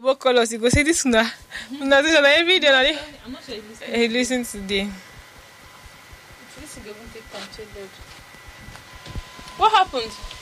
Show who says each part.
Speaker 1: What colors? You go say this now. Now this one every day.
Speaker 2: I'm not sure if listen.
Speaker 1: Hey, listen today.
Speaker 2: This is going to take time to load. What happened?